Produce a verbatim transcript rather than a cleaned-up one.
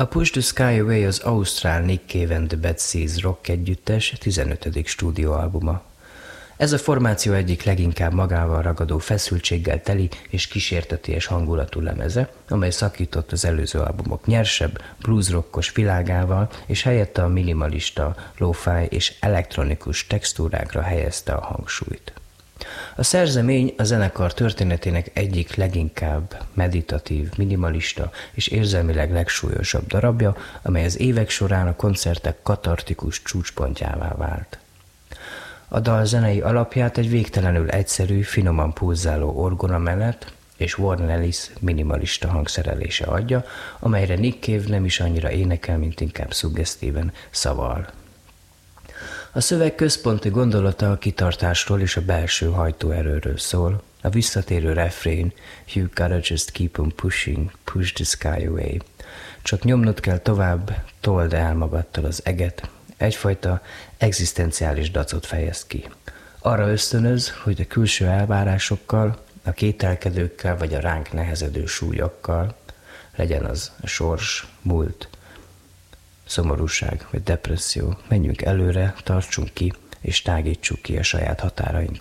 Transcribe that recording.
A Push the Sky Away az ausztrál Nick Cave and the Bad Seeds rock együttes tizenötödik stúdióalbuma. Ez a formáció egyik leginkább magával ragadó feszültséggel teli és kísérteties hangulatú lemeze, amely szakított az előző albumok nyersebb, bluesrockos világával, és helyette a minimalista, lo-fi és elektronikus textúrákra helyezte a hangsúlyt. A szerzemény a zenekar történetének egyik leginkább meditatív, minimalista és érzelmileg legsúlyosabb darabja, amely az évek során a koncertek katartikus csúcspontjává vált. A dal zenei alapját egy végtelenül egyszerű, finoman pulzáló orgonamenet és Warren Ellis minimalista hangszerelése adja, amelyre Nick Cave nem is annyira énekel, mint inkább szuggesztíven szaval. A szöveg központi gondolata a kitartásról és a belső hajtóerőről szól. A visszatérő refrén You gotta just keep on pushing, push the sky away. Csak nyomnod kell tovább, told el magadtól az eget. Egyfajta egzisztenciális dacot fejez ki. Arra ösztönöz, hogy a külső elvárásokkal, a kételkedőkkel vagy a ránk nehezedő súlyokkal, legyen az a sors, múlt, szomorúság vagy depresszió, menjünk előre, tartsunk ki és tágítsuk ki a saját határainkat.